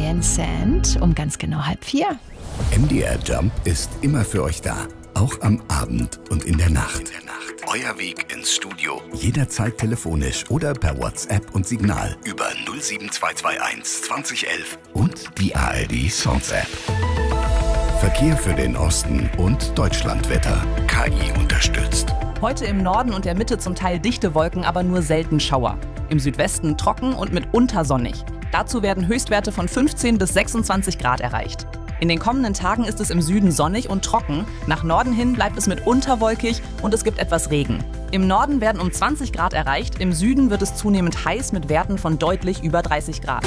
Dancent um ganz genau 3:30. MDR Jump ist immer für euch da. Auch am Abend und in der Nacht. Euer Weg ins Studio. Jederzeit telefonisch oder per WhatsApp und Signal über 07221 2011 und die ARD Songs App. Verkehr für den Osten und Deutschlandwetter. KI unterstützt. Heute im Norden und der Mitte zum Teil dichte Wolken, aber nur selten Schauer. Im Südwesten trocken und mitunter sonnig. Dazu werden Höchstwerte von 15 bis 26 Grad erreicht. In den kommenden Tagen ist es im Süden sonnig und trocken. Nach Norden hin bleibt es mitunter wolkig und es gibt etwas Regen. Im Norden werden um 20 Grad erreicht, im Süden wird es zunehmend heiß mit Werten von deutlich über 30 Grad.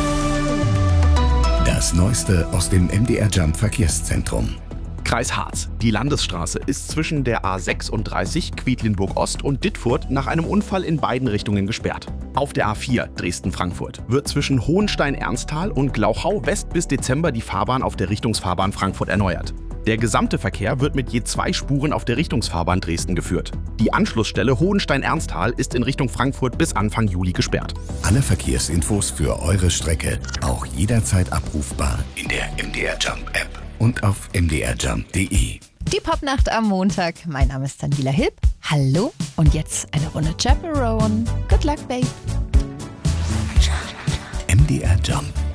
Das Neueste aus dem MDR Jump Verkehrszentrum. Kreis Harz. Die Landesstraße ist zwischen der A36 Quedlinburg-Ost und Dittfurt nach einem Unfall in beiden Richtungen gesperrt. Auf der A4 Dresden-Frankfurt wird zwischen Hohenstein-Ernsthal und Glauchau West bis Dezember die Fahrbahn auf der Richtungsfahrbahn Frankfurt erneuert. Der gesamte Verkehr wird mit je 2 Spuren auf der Richtungsfahrbahn Dresden geführt. Die Anschlussstelle Hohenstein-Ernsthal ist in Richtung Frankfurt bis Anfang Juli gesperrt. Alle Verkehrsinfos für eure Strecke auch jederzeit abrufbar in der MDR Jump App und auf mdrjump.de. Die Popnacht am Montag. Mein Name ist Daniela Hilb. Hallo und jetzt eine Runde Chaperone. Good luck, babe. MDR Jump.